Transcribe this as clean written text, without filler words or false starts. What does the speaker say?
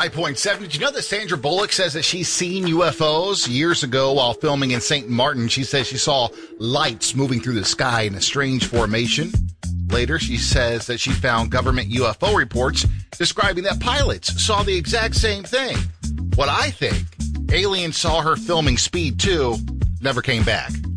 95.7. Did you know that Sandra Bullock says that she's seen UFOs years ago while filming in St. Martin? She says she saw lights moving through the sky in a strange formation. Later, she says that she found government UFO reports describing that pilots saw the exact same thing. What I think, aliens saw her filming Speed 2, never came back.